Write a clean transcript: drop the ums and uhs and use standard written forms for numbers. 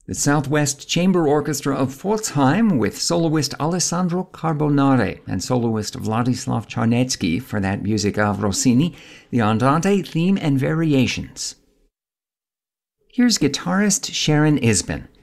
The Southwest Chamber Orchestra of Pforzheim with soloist Alessandro Carbonare and soloist Vladislav Charnetsky for that music of Rossini, the Andante theme and variations. Here's guitarist Sharon Isbin.